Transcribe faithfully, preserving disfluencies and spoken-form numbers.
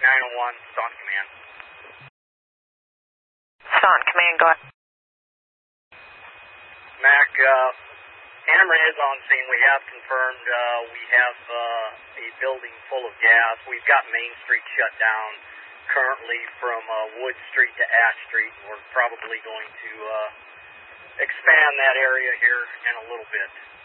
nine oh one, Staunton Command. Staunton Command, go ahead. Mac, uh, Hammer is on scene. We have confirmed uh, we have uh, a building full of gas. We've got Main Street shut down currently from uh, Wood Street to Ash Street. We're probably going to uh, expand that area here in a little bit.